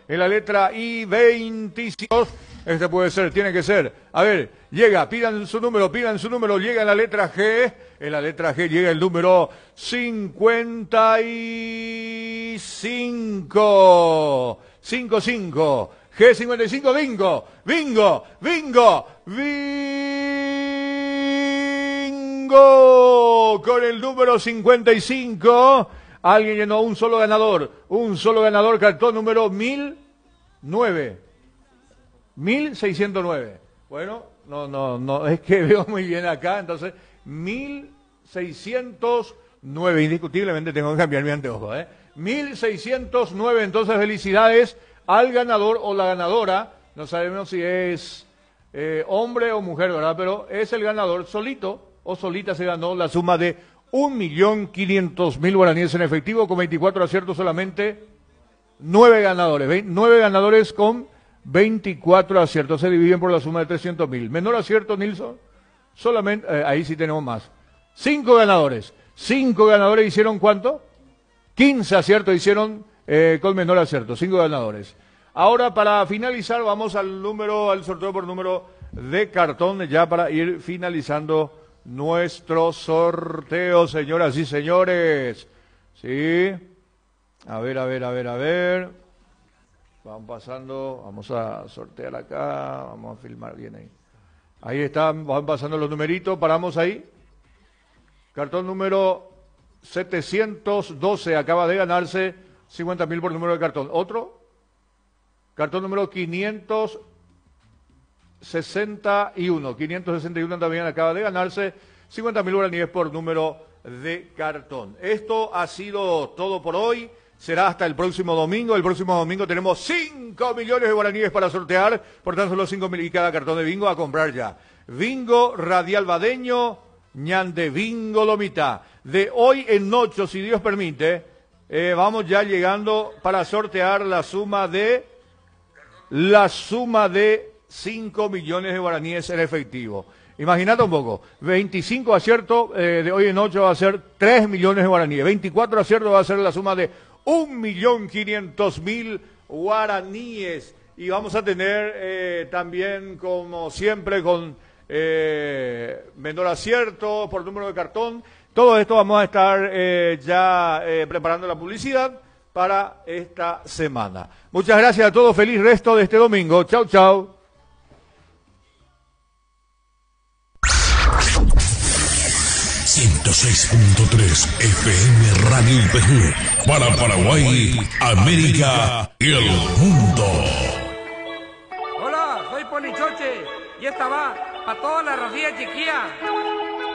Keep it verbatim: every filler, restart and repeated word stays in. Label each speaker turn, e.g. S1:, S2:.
S1: En la letra I, veinticinco. Este puede ser, tiene que ser. A ver, llega, pidan su número, pidan su número. Llega en la letra G. En la letra G llega el número cincuenta y cinco. cincuenta y cinco. G cincuenta y cinco, bingo, bingo, bingo, bingo. Con el número cincuenta y cinco, alguien llenó un solo ganador, un solo ganador, cartón número mil nueve. mil seiscientos nueve. Bueno, no, no, no, es que veo muy bien acá, entonces, mil seiscientos nueve, indiscutiblemente tengo que cambiar mi anteojo, ¿eh? mil seiscientos nueve, entonces felicidades al ganador o la ganadora, no sabemos si es eh, hombre o mujer, ¿verdad? Pero es el ganador solito o solita se ganó la suma de un millón quinientos mil guaraníes en efectivo, con veinticuatro aciertos solamente, nueve ganadores, nueve ganadores con veinticuatro aciertos, se dividen por la suma de trescientos mil. Menor acierto, Nilsson, solamente, eh, ahí sí tenemos más. Cinco ganadores, cinco ganadores hicieron ¿cuánto? quince aciertos hicieron eh, con menor acierto, cinco ganadores. Ahora, para finalizar, vamos al número, al sorteo por número de cartón, ya para ir finalizando nuestro sorteo, señoras y señores. Sí, a ver, a ver, a ver, a ver. Van pasando, vamos a sortear acá, vamos a filmar bien ahí. Ahí están, van pasando los numeritos, paramos ahí. Cartón número setecientos doce, acaba de ganarse cincuenta mil por número de cartón. ¿Otro? Cartón número quinientos sesenta y uno, quinientos sesenta y uno también acaba de ganarse cincuenta mil guaraníes por número de cartón. Esto ha sido todo por hoy. Será hasta el próximo domingo. El próximo domingo tenemos cinco millones de guaraníes para sortear. Por tan solo cinco mil y cada cartón de bingo a comprar ya. Bingo Radial Badeño, ñande bingo Lomita. De hoy en ocho, si Dios permite, eh, vamos ya llegando para sortear la suma de la suma de cinco millones de guaraníes en efectivo. Imagínate un poco, veinticinco aciertos eh, de hoy en ocho va a ser tres millones de guaraníes. veinticuatro aciertos va a ser la suma de un millón quinientos mil guaraníes. Y vamos a tener eh, también, como siempre, con eh, menor acierto por número de cartón. Todo esto vamos a estar eh, ya eh, preparando la publicidad para esta semana. Muchas gracias a todos. Feliz resto de este domingo. Chau, chau.
S2: ciento seis punto tres F M Radio I P Q para Paraguay, América y el mundo.
S3: Hola, soy Polichoche y esta va para toda la Rosilla chiquilla.